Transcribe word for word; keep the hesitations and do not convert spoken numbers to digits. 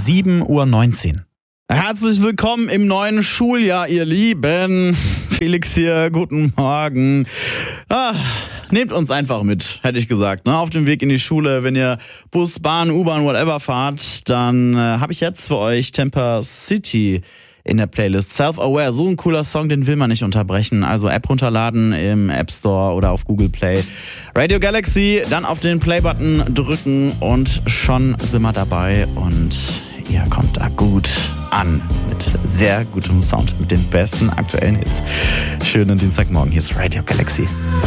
sieben Uhr neunzehn. Herzlich willkommen im neuen Schuljahr, ihr Lieben. Felix hier, guten Morgen. Ah, nehmt uns einfach mit, hätte ich gesagt. Ne? Auf dem Weg in die Schule, wenn ihr Bus, Bahn, U-Bahn, whatever fahrt, dann äh, habe ich jetzt für euch Temper City in der Playlist. Self-Aware, so ein cooler Song, den will man nicht unterbrechen. Also App runterladen im App Store oder auf Google Play. Radio Galaxy, dann auf den Play-Button drücken und schon sind wir dabei und ihr kommt da gut an mit sehr gutem Sound, mit den besten aktuellen Hits. Schönen Dienstagmorgen, hier ist Radio Galaxy.